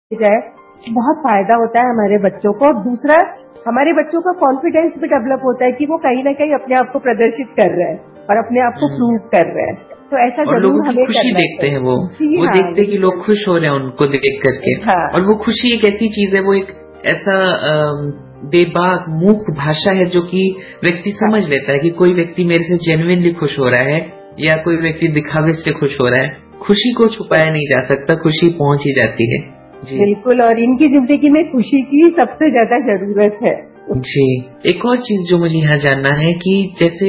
जाए, बहुत फायदा होता है हमारे बच्चों को। और दूसरा, हमारे बच्चों का कॉन्फिडेंस भी डेवलप होता है कि वो कहीं ना कहीं अपने आप को प्रदर्शित कर रहे हैं और अपने आप को प्रूव कर रहे हैं। तो ऐसा और लोगों जरूर की हमें खुशी करना देखते हैं चाहिए। जी वो हाँ, देखते हैं कि लोग खुश हो रहे हैं उनको देख करके। हाँ, और वो खुशी एक ऐसी चीज है, वो एक ऐसा बेबाक मूक भाषा है जो कि व्यक्ति समझ लेता है कि कोई व्यक्ति मेरे से जेन्युइनली खुश हो रहा है या कोई व्यक्ति दिखावे से खुश हो रहा है। खुशी को छुपाया नहीं जा सकता, खुशी पहुंच ही जाती है। जी बिल्कुल। और इनकी जिंदगी में खुशी की सबसे ज्यादा जरूरत है। जी। एक और चीज जो मुझे यहाँ जानना है कि जैसे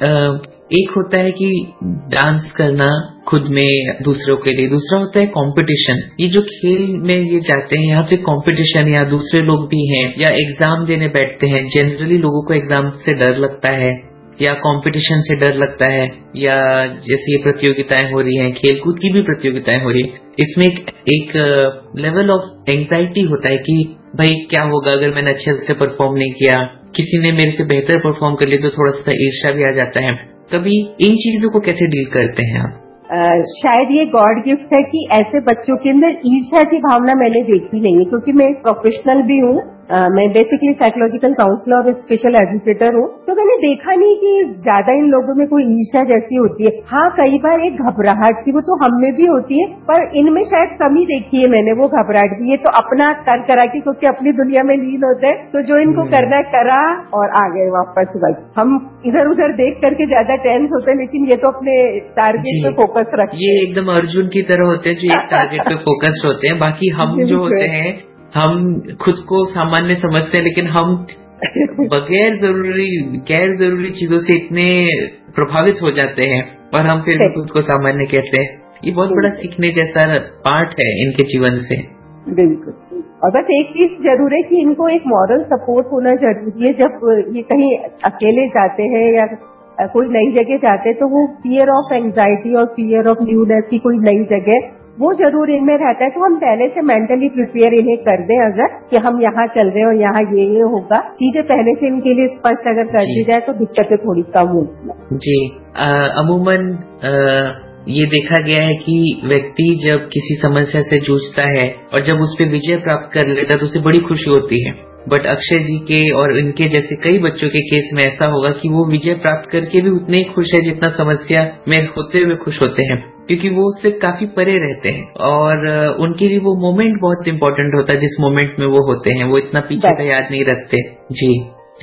एक होता है कि डांस करना खुद में दूसरों के लिए, दूसरा होता है कंपटीशन। ये जो खेल में ये जाते हैं, यहाँ पे कंपटीशन या दूसरे लोग भी हैं या एग्जाम देने बैठते हैं। जनरली लोगों को एग्जाम से डर लगता है या कंपटीशन से डर लगता है, या जैसे ये प्रतियोगिताएं हो रही हैं, खेलकूद की भी प्रतियोगिताएं हो रही है, इसमें एक लेवल ऑफ एंजाइटी होता है कि भाई क्या होगा अगर मैंने अच्छे से परफॉर्म नहीं किया, किसी ने मेरे से बेहतर परफॉर्म कर लिया तो थोड़ा सा ईर्ष्या भी आ जाता है। कभी इन चीजों को कैसे डील करते हैं आप? शायद ये गॉड गिफ्ट है कि ऐसे बच्चों के अंदर ईर्ष्या की भावना मैंने देखी नहीं है, क्योंकि मैं एक प्रोफेशनल भी हूँ। मैं बेसिकली साइकोलॉजिकल काउंसलर और स्पेशल एजुकेटर हूँ। तो मैंने देखा नहीं कि ज्यादा इन लोगों में कोई ईर्ष्या जैसी होती है। हाँ, कई बार एक घबराहट सी वो तो हम में भी होती है, पर इनमें शायद कमी देखी है मैंने, वो घबराहट भी। ये तो अपना कर करा के, क्योंकि अपनी दुनिया में लीन होते हैं, तो जो इनको करना करा और आ गए वापस। बस हम इधर उधर देख करके ज्यादा टेंस होते हैं, लेकिन ये तो अपने टारगेट पे फोकस रखते ये हैं। एकदम अर्जुन की तरह होते हैं जो एक टारगेट पे फोकस्ड होते हैं। बाकी हम जो होते हैं, हम खुद को सामान्य समझते हैं, लेकिन हम गैर जरूरी चीजों से इतने प्रभावित हो जाते हैं और हम फिर भी खुद को सामान्य कहते हैं। ये बहुत बड़ा सीखने जैसा पार्ट है इनके जीवन से। बिल्कुल। और बस एक चीज जरूर है कि इनको एक मॉरल सपोर्ट होना जरूरी है। जब ये कहीं अकेले जाते हैं या कोई नई जगह जाते हैं, तो वो फियर ऑफ एंजाइटी और फियर ऑफ न्यूनेस की कोई नई जगह, वो जरूर इनमें रहता है। तो हम पहले से मेंटली प्रिपेयर इन्हें कर दें अगर, कि हम यहाँ चल रहे हैं और यहाँ ये होगा, चीजें पहले से इनके लिए स्पष्ट अगर कर दी जाए तो दिक्कतें थोड़ी कम होती। जी। अमूमन ये देखा गया है कि व्यक्ति जब किसी समस्या से जूझता है और जब उस पर विजय प्राप्त कर लेता है तो उसे बड़ी खुशी होती है। बट अक्षय जी के और इनके जैसे कई बच्चों के केस में ऐसा होगा कि वो विजय प्राप्त करके भी उतने ही खुश है जितना समस्या में होते हुए खुश होते हैं, क्योंकि वो उससे काफी परे रहते हैं और उनके लिए वो मोमेंट बहुत इंपॉर्टेंट होता है जिस मोमेंट में वो होते हैं। वो इतना पीछे का याद नहीं रखते। जी।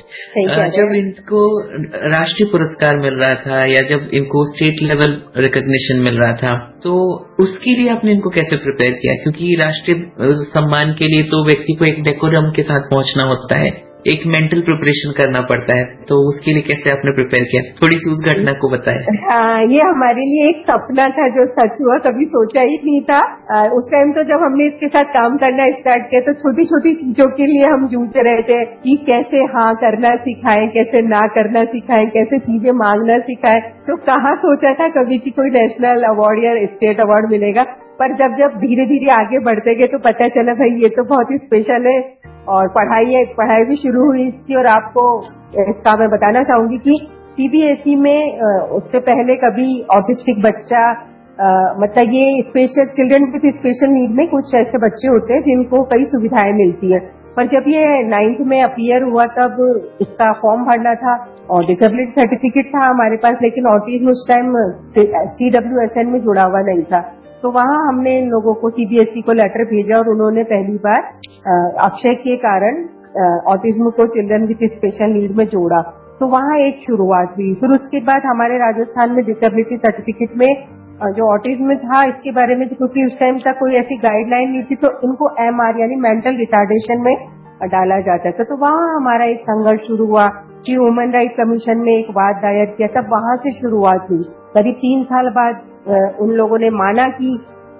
जब इनको राष्ट्रीय पुरस्कार मिल रहा था या जब इनको स्टेट लेवल रिकॉग्निशन मिल रहा था, तो उसके लिए आपने इनको कैसे प्रिपेयर किया? क्योंकि राष्ट्रीय सम्मान के लिए तो व्यक्ति को एक डेकोरम के साथ पहुंचना होता है, एक मेंटल प्रिपरेशन करना पड़ता है। तो उसके लिए कैसे आपने प्रिपेयर किया? थोड़ी सी उस घटना को बताएं। हाँ, ये हमारे लिए एक सपना था जो सच हुआ, कभी सोचा ही नहीं था। उस टाइम तो जब हमने इसके साथ काम करना स्टार्ट किया तो छोटी छोटी चीजों के लिए हम जूझ रहे थे कि कैसे हाँ करना सिखाएं, कैसे ना करना सिखाएं, कैसे चीजें मांगना सिखाएं। तो कहाँ सोचा था कभी कि कोई नेशनल अवार्ड या स्टेट अवार्ड मिलेगा। पर जब जब धीरे धीरे आगे बढ़ते गए तो पता चला भाई ये तो बहुत ही स्पेशल है। और पढ़ाई भी शुरू हुई इसकी। और आपको इसका मैं बताना चाहूंगी कि सीबीएसई में उससे पहले कभी ऑटिस्टिक बच्चा, मतलब ये special children with special need में कुछ ऐसे बच्चे होते हैं जिनको कई सुविधाएं मिलती है। पर जब ये 9th में अपीयर हुआ तब इसका फॉर्म भरना था और डिसेबिलिटी सर्टिफिकेट था हमारे पास, लेकिन ऑटिज्म उस टाइम CWSN में जुड़ा हुआ नहीं था। तो वहाँ हमने इन लोगों को सीबीएसई को लेटर भेजा और उन्होंने पहली बार अक्षय के कारण ऑटिज्म को चिल्ड्रन विद स्पेशल नीड में जोड़ा। तो वहाँ एक शुरुआत हुई। फिर उसके बाद हमारे राजस्थान में डिसेबिलिटी सर्टिफिकेट में जो ऑटिज्म था इसके बारे में, क्योंकि उस टाइम तक कोई ऐसी गाइडलाइन नहीं थी, तो इनको MR यानी मेंटल रिटार्डेशन में डाला जाता था। तो वहाँ हमारा एक संघर्ष शुरू हुआ कि ह्यूमन राइट कमीशन में एक वाद दायर किया, तब वहाँ से शुरुआत हुई। करीब 3 साल बाद उन लोगों ने माना कि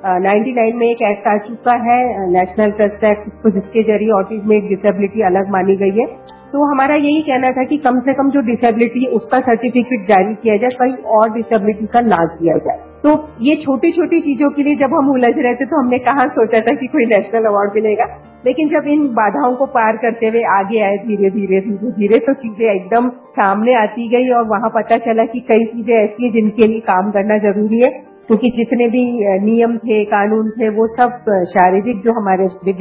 99 में एक एक्ट आ चुका है, नेशनल ट्रस्ट एक्ट, जिसके जरिए ऑटिज्म में एक डिसेबिलिटी अलग मानी गई है। तो हमारा यही कहना था कि कम से कम जो डिसेबिलिटी है उसका सर्टिफिकेट जारी किया जाए, कहीं और डिसेबिलिटी का ना किया जाए। तो ये छोटी छोटी चीजों के लिए जब हम उलझ रहे थे तो हमने कहाँ सोचा था कि कोई नेशनल अवार्ड मिलेगा। लेकिन जब इन बाधाओं को पार करते हुए आगे आए धीरे धीरे तो चीजें एकदम सामने आती गई और वहाँ पता चला कि कई चीजें ऐसी है जिनके लिए काम करना जरूरी है, क्योंकि जितने भी नियम थे, कानून थे, वो सब शारीरिक जो हमारे